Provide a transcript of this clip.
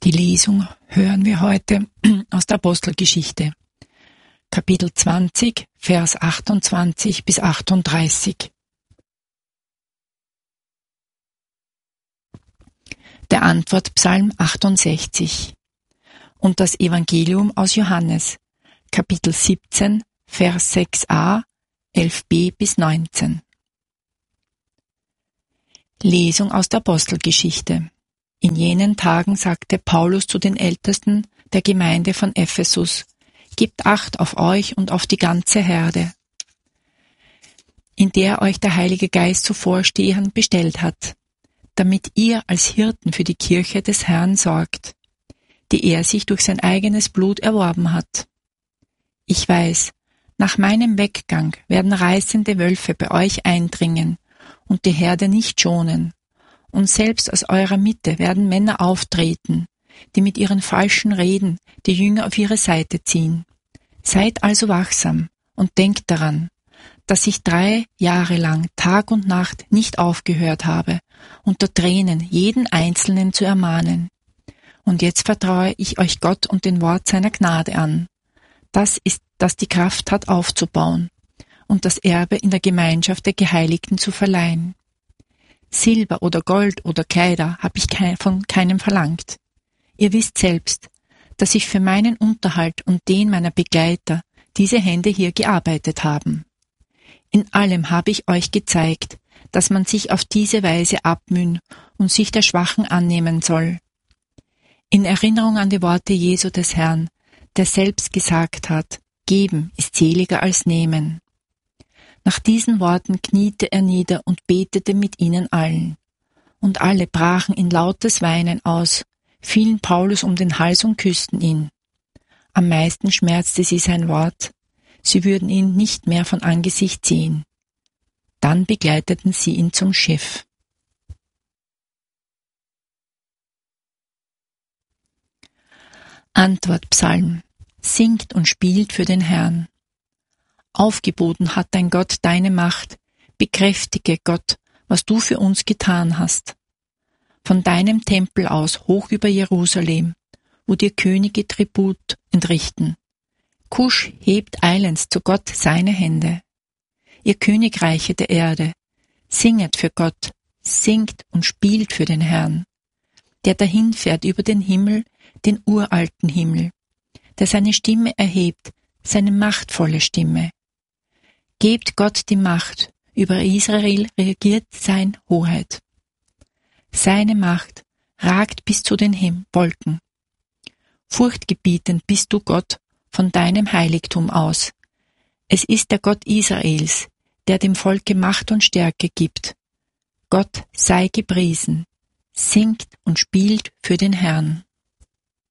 Die Lesung hören wir heute aus der Apostelgeschichte, Kapitel 20, Vers 28 bis 38. Der Antwortpsalm 68 und das Evangelium aus Johannes, Kapitel 17, Vers 6a, 11b bis 19. Lesung aus der Apostelgeschichte. In jenen Tagen sagte Paulus zu den Ältesten der Gemeinde von Ephesus: Gebt Acht auf euch und auf die ganze Herde, in der euch der Heilige Geist zu Vorstehern bestellt hat, damit ihr als Hirten für die Kirche des Herrn sorgt, die er sich durch sein eigenes Blut erworben hat. Ich weiß, nach meinem Weggang werden reißende Wölfe bei euch eindringen und die Herde nicht schonen. Und selbst aus eurer Mitte werden Männer auftreten, die mit ihren falschen Reden die Jünger auf ihre Seite ziehen. Seid also wachsam und denkt daran, dass ich 3 Jahre lang Tag und Nacht nicht aufgehört habe, unter Tränen jeden Einzelnen zu ermahnen. Und jetzt vertraue ich euch Gott und den Wort seiner Gnade an. Das die Kraft hat aufzubauen und das Erbe in der Gemeinschaft der Geheiligten zu verleihen. Silber oder Gold oder Kleider habe ich von keinem verlangt. Ihr wisst selbst, dass ich für meinen Unterhalt und den meiner Begleiter diese Hände hier gearbeitet haben. In allem habe ich euch gezeigt, dass man sich auf diese Weise abmühen und sich der Schwachen annehmen soll. In Erinnerung an die Worte Jesu des Herrn, der selbst gesagt hat: Geben ist seliger als nehmen. Nach diesen Worten kniete er nieder und betete mit ihnen allen. Und alle brachen in lautes Weinen aus, fielen Paulus um den Hals und küssten ihn. Am meisten schmerzte sie sein Wort, sie würden ihn nicht mehr von Angesicht sehen. Dann begleiteten sie ihn zum Schiff. Antwortpsalm. Singt und spielt für den Herrn. Aufgeboten hat dein Gott deine Macht, bekräftige, Gott, was du für uns getan hast. Von deinem Tempel aus hoch über Jerusalem, wo dir Könige Tribut entrichten. Kusch hebt eilends zu Gott seine Hände. Ihr Königreiche der Erde, singet für Gott, singt und spielt für den Herrn, der dahinfährt über den Himmel, den uralten Himmel, der seine Stimme erhebt, seine machtvolle Stimme. Gebt Gott die Macht, über Israel regiert sein Hoheit. Seine Macht ragt bis zu den Wolken. Furchtgebietend bist du, Gott, von deinem Heiligtum aus. Es ist der Gott Israels, der dem Volke Macht und Stärke gibt. Gott sei gepriesen, singt und spielt für den Herrn.